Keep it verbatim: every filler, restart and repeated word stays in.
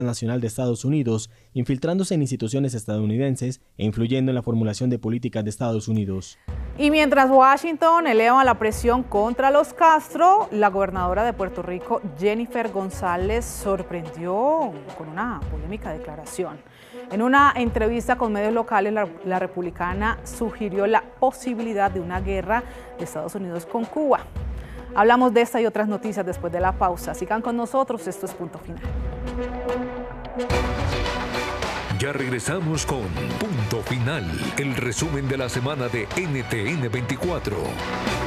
Nacional de Estados Unidos, infiltrándose en instituciones estadounidenses e influyendo en la formulación de políticas de Estados Unidos. Y mientras Washington eleva la presión contra los Castro, la gobernadora de Puerto Rico, Jennifer González, sorprendió con una polémica declaración. En una entrevista con medios locales, la, la republicana sugirió la posibilidad de una guerra de Estados Unidos con Cuba. Hablamos de esta y otras noticias después de la pausa. Sigan con nosotros, esto es Punto Final. Ya regresamos con Punto Final, el resumen de la semana de N T N veinticuatro.